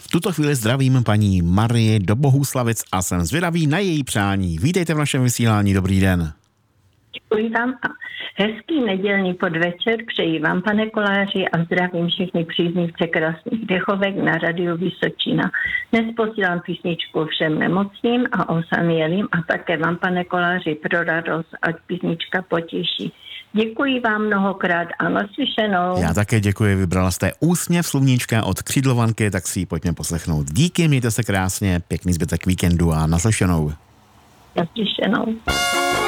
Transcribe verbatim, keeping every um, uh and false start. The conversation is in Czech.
V tuto chvíli zdravím paní Marii do Bohuslavic a jsem zvědavý na její přání. Vítejte v našem vysílání, dobrý den. Děkuji vám a hezký nedělní podvečer přeji vám, pane Koláři, a zdravím všechny příznivce krásných dechovek na Radiu Vysočina. Dnes posílám písničku všem nemocným a osamělým a také vám, pane Koláři, pro radost, ať písnička potěší. Děkuji vám mnohokrát a naslyšenou. Já také děkuji, vybrala jste Úsměv sluníčka od Křídlovanky, tak si ji pojďme poslechnout. Díky, mějte se krásně, pěkný zbytek víkendu a naslyšenou. Naslyšenou.